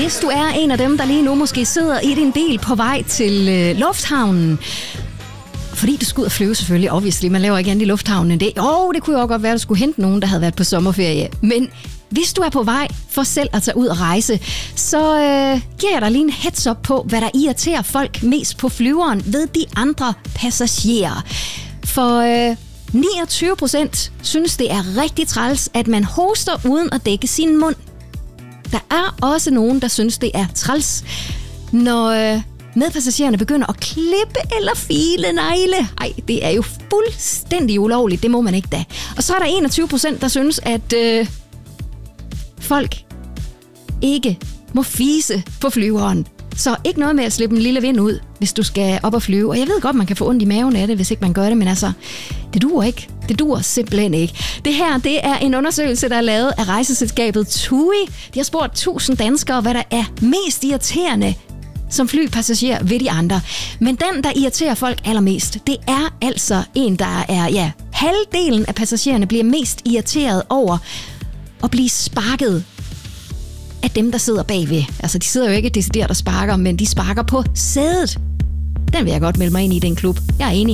Hvis du er en af dem, der lige nu måske sidder i din bil på vej til lufthavnen, fordi du skal ud og flyve selvfølgelig, obviously, man laver ikke andet i lufthavnen end det. Det kunne jo også godt være, at du skulle hente nogen, der havde været på sommerferie. Men hvis du er på vej for selv at tage ud og rejse, så giver jeg dig lige en heads up på, hvad der irriterer folk mest på flyveren ved de andre passagerer. For 29% synes, det er rigtig træls, at man hoster uden at dække sin mund. Der er også nogen, der synes, det er træls, når medpassagererne begynder at klippe eller file negle. Ej, det er jo fuldstændig ulovligt, det må man ikke da. Og så er der 21%, der synes, at folk ikke må fise på flyveren. Så ikke noget med at slippe en lille vind ud, hvis du skal op og flyve. Og jeg ved godt, man kan få ondt i maven af det, hvis ikke man gør det, men altså, det duer ikke. Det duer simpelthen ikke. Det her, det er en undersøgelse, der er lavet af rejseselskabet TUI. De har spurgt 1000 danskere, hvad der er mest irriterende som flypassager ved de andre. Men den, der irriterer folk allermest, det er altså en, der er, halvdelen af passagererne bliver mest irriteret over at blive sparket af dem, der sidder bagved. Altså, de sidder jo ikke decideret og sparker, men de sparker på sædet. Den vil jeg godt melde mig ind i, den klub. Jeg er enig.